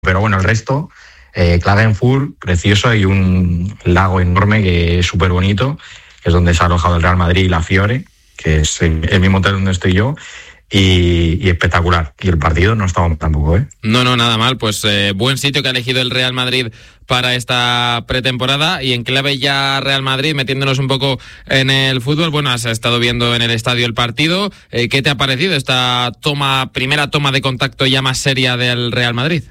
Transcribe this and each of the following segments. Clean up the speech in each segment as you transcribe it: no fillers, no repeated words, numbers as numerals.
Pero bueno, el resto, Klagenfurt, precioso, hay un lago enorme que es súper bonito, que es donde se ha alojado el Real Madrid y la Fiore, que es el mismo hotel donde estoy yo, y espectacular. Y el partido no estaba tampoco, ¿eh? No, nada mal. Pues buen sitio que ha elegido el Real Madrid para esta pretemporada. Y en clave ya Real Madrid, metiéndonos un poco en el fútbol, bueno, has estado viendo en el estadio el partido. ¿Qué te ha parecido esta primera toma de contacto ya más seria del Real Madrid?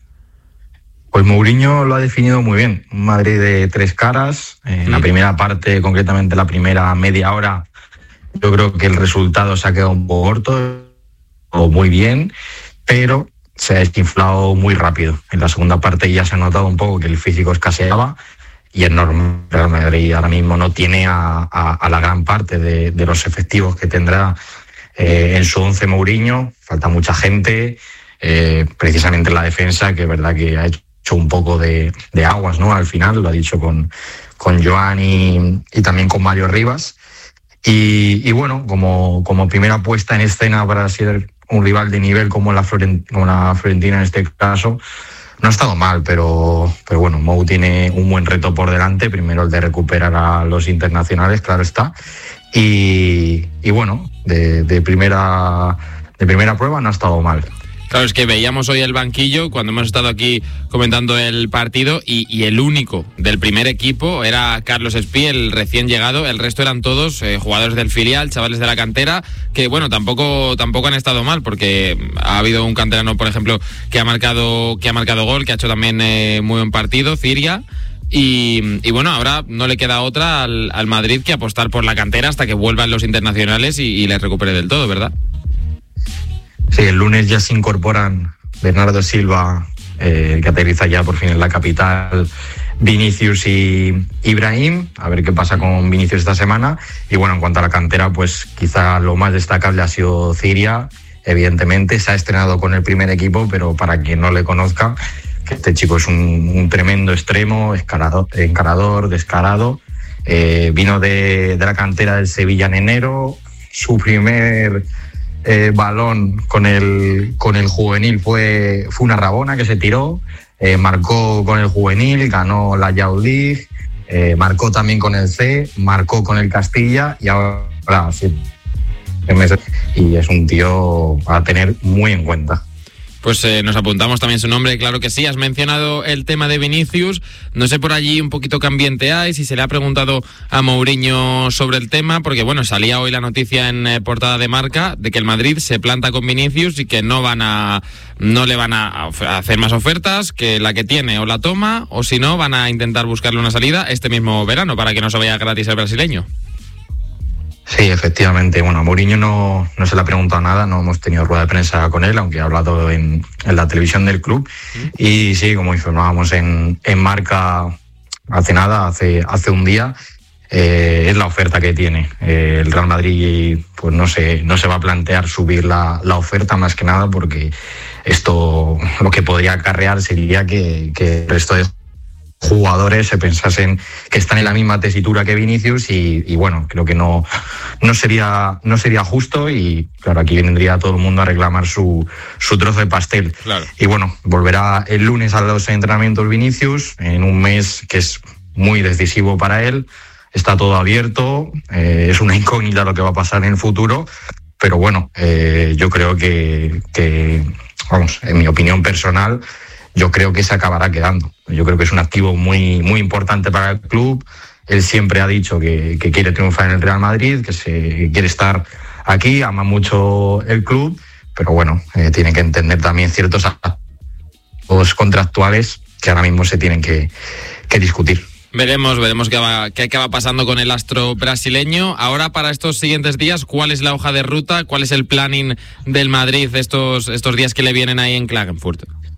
Pues Mourinho lo ha definido muy bien. Un Madrid de tres caras. En la primera parte, concretamente la primera media hora, yo creo que el resultado se ha quedado un poco corto, o muy bien, pero se ha desinflado muy rápido. En la segunda parte ya se ha notado un poco que el físico escaseaba y es normal. Real Madrid ahora mismo no tiene a la gran parte de los efectivos que tendrá en su 11 Mourinho. Falta mucha gente, precisamente en la defensa, que es verdad que ha hecho un poco de aguas, ¿no? Al final, lo ha dicho con Joan y también con Mario Rivas. Y bueno, como primera puesta en escena para ser un rival de nivel como la Fiorentina en este caso, no ha estado mal, pero bueno, Mou tiene un buen reto por delante. Primero el de recuperar a los internacionales, claro está. Y bueno, de primera prueba no ha estado mal. Claro, es que veíamos hoy el banquillo cuando hemos estado aquí comentando el partido y el único del primer equipo era Carlos Espí, el recién llegado. El resto eran todos jugadores del filial, chavales de la cantera, que bueno, tampoco han estado mal, porque ha habido un canterano, por ejemplo, que ha marcado gol, que ha hecho también muy buen partido, Ciria. Y bueno, ahora no le queda otra al Madrid que apostar por la cantera hasta que vuelvan los internacionales y les recupere del todo, ¿verdad? Sí, el lunes ya se incorporan Bernardo Silva, que aterriza ya por fin en la capital, Vinicius y Ibrahim, a ver qué pasa con Vinicius esta semana. Y bueno, en cuanto a la cantera, pues quizá lo más destacable ha sido Ciria. Evidentemente se ha estrenado con el primer equipo, pero para quien no le conozca, que este chico es un tremendo extremo, encarador, descarado. Vino de la cantera del Sevilla en enero. Su primer balón con el juvenil fue una rabona que se tiró, marcó con el juvenil, ganó la Youth League, marcó también con el C, marcó con el Castilla y ahora sí, y es un tío a tener muy en cuenta. Pues nos apuntamos también su nombre, claro que sí. Has mencionado el tema de Vinicius. No sé por allí un poquito qué ambiente hay, si se le ha preguntado a Mourinho sobre el tema, porque bueno, salía hoy la noticia en portada de Marca de que el Madrid se planta con Vinicius y que no le van a hacer más ofertas, que la que tiene o la toma, o si no, van a intentar buscarle una salida este mismo verano para que no se vaya gratis el brasileño. Sí, efectivamente. Bueno, a Mourinho no se le ha preguntado nada, no hemos tenido rueda de prensa con él, aunque ha hablado en la televisión del club. Y sí, como informábamos en Marca hace un día, es la oferta que tiene. El Real Madrid pues no se va a plantear subir la oferta, más que nada porque esto lo que podría acarrear sería que el resto de jugadores se pensasen que están en la misma tesitura que Vinicius y bueno, creo que no sería justo y claro, aquí vendría todo el mundo a reclamar su trozo de pastel. Claro. Y bueno, volverá el lunes a los entrenamientos Vinicius en un mes que es muy decisivo para él. Está todo abierto, es una incógnita lo que va a pasar en el futuro, pero bueno, yo creo que vamos, en mi opinión personal, yo creo que se acabará quedando. Yo creo que es un activo muy, muy importante para el club. Él siempre ha dicho que quiere triunfar en el Real Madrid, que quiere estar aquí, ama mucho el club, pero bueno, tiene que entender también ciertos aspectos contractuales que ahora mismo se tienen que discutir. Veremos qué acaba pasando con el astro brasileño. Ahora, para estos siguientes días, ¿cuál es la hoja de ruta? ¿Cuál es el planning del Madrid estos días que le vienen ahí en Klagenfurt?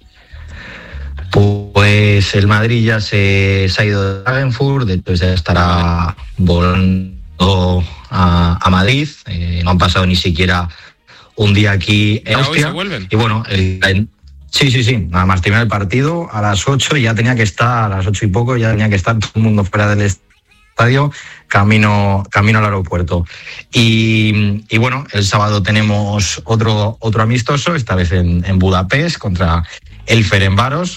Pues el Madrid ya se ha ido de Klagenfurt, entonces ya estará volando a Madrid. No han pasado ni siquiera un día aquí en Austria. ¿Hoy se vuelven? Y bueno, sí, nada más terminar el partido a las 8, ya tenía que estar, a las 8 y poco, ya tenía que estar todo el mundo fuera del estadio, camino al aeropuerto. Y bueno, el sábado tenemos otro amistoso, esta vez en Budapest, contra el Ferencváros,